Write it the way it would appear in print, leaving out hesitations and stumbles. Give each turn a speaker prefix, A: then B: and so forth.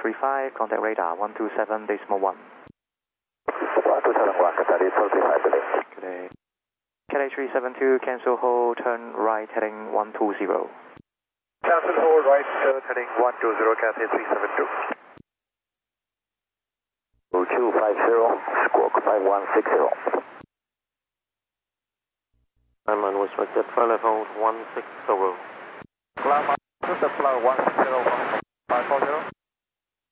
A: 35, contact radar 127.1.
B: 127.1, contact is 35 today.
A: Good day. Cathay 372, cancel hold, turn right heading 120.
B: Cancel hold, right, heading 120, Cathay 372. 0250, squawk 5160.
C: Diamond was at flight level 160.
B: Lama, the flow 160, 540.